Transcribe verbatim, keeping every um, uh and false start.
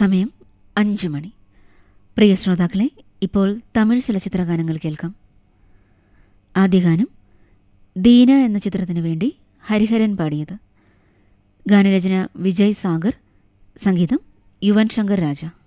സമയം അഞ്ചു മണി. പ്രിയ ശ്രോതാക്കളെ, ഇപ്പോൾ തമിഴ് ചലച്ചിത്ര ഗാനങ്ങൾ കേൾക്കാം. ആദ്യ ഗാനം ദീന എന്ന ചിത്രത്തിനു വേണ്ടി ഹരിഹരൻ പാടിയത്. ഗാനരചന വിജയ് സാഗർ, സംഗീതം യുവൻ ശങ്കർ രാജ.